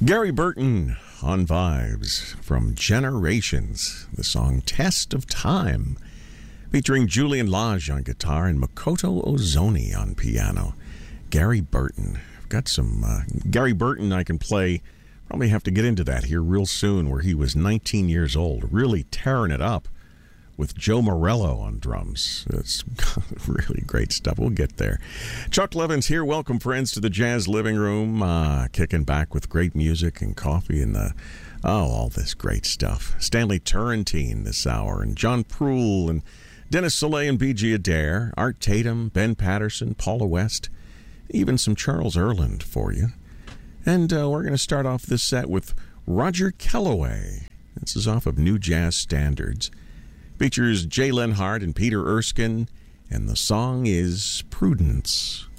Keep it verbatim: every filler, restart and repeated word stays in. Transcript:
Gary Burton on Vibes from Generations, the song Test of Time, featuring Julian Lage on guitar and Makoto Ozoni on piano. Gary Burton. I've got some uh, Gary Burton I can play. Probably have to get into that here real soon, where he was nineteen years old, really tearing it up with Joe Morello on drums. It's really great stuff. We'll get there. Chuck Levins here. Welcome, friends, to the Jazz Living Room. Uh, kicking back with great music and coffee and the, oh, all this great stuff. Stanley Turrentine this hour, and John Proulx, and Dennis Soleil and B G Adair, Art Tatum, Ben Patterson, Paula West, even some Charles Earland for you. And uh, we're going to start off this set with Roger Kellaway. This is off of New Jazz Standards. Features Jay Lenhart and Peter Erskine, and the song is Prudence.